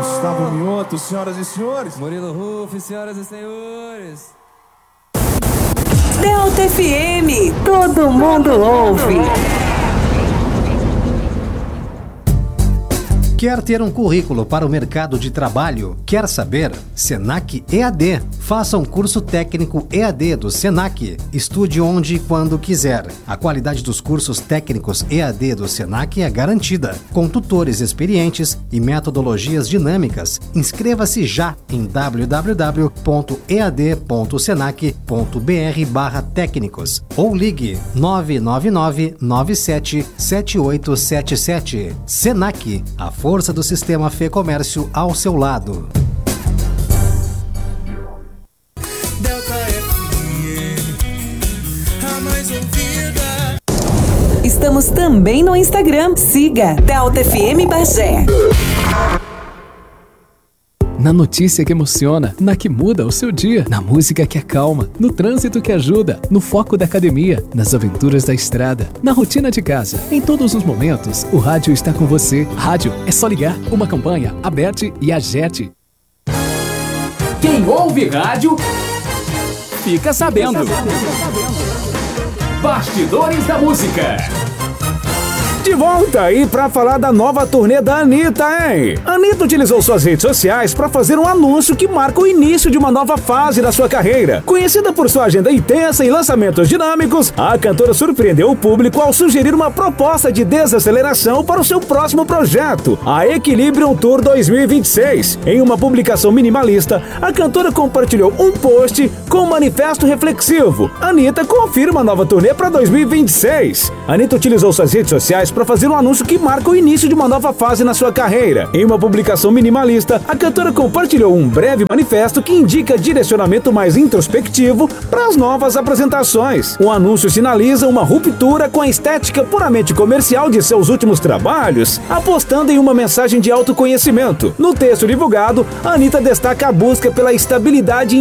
Gustavo Mioto, senhoras e senhores. Murilo Ruff, senhoras e senhores. Delta FM, todo mundo ouve. Quer ter um currículo para o mercado de trabalho? Quer saber? Senac EAD. Faça um curso técnico EAD do Senac. Estude onde e quando quiser. A qualidade dos cursos técnicos EAD do Senac é garantida, com tutores experientes e metodologias dinâmicas. Inscreva-se já em www.ead.senac.br/técnicos ou ligue 999 97 7877. Senac, a força do sistema Fê Comércio ao seu lado. Delta FM, a mais ouvida. Estamos também no Instagram. Siga Delta FM Bagé. Na notícia que emociona, na que muda o seu dia, na música que acalma, no trânsito que ajuda, no foco da academia, nas aventuras da estrada, na rotina de casa. Em todos os momentos, o rádio está com você. Rádio é só ligar. Uma campanha, Aberte e Agete. Quem ouve rádio, fica sabendo. Bastidores da Música. De volta aí pra falar da nova turnê da Anitta, hein? A Anitta utilizou suas redes sociais pra fazer um anúncio que marca o início de uma nova fase da sua carreira. Conhecida por sua agenda intensa e lançamentos dinâmicos, a cantora surpreendeu o público ao sugerir uma proposta de desaceleração para o seu próximo projeto, a Equilibrium Tour 2026. Em uma publicação minimalista, a cantora compartilhou um post com um manifesto reflexivo. Anitta confirma a nova turnê para 2026. Anitta utilizou suas redes sociais para fazer um anúncio que marca o início de uma nova fase na sua carreira. Em uma publicação minimalista, a cantora compartilhou um breve manifesto que indica direcionamento mais introspectivo para as novas apresentações. O anúncio sinaliza uma ruptura com a estética puramente comercial de seus últimos trabalhos, apostando em uma mensagem de autoconhecimento. No texto divulgado, a Anitta destaca a busca pela estabilidade